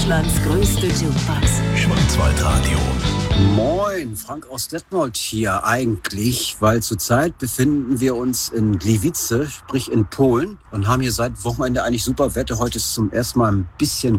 Deutschlands größte Jukebox. Schwarzwaldradio. Moin, Frank aus Detmold hier eigentlich, weil zurzeit befinden wir uns in Gliwice, sprich in Polen, und haben hier seit Wochenende eigentlich super Wetter. Heute ist zum ersten Mal ein bisschen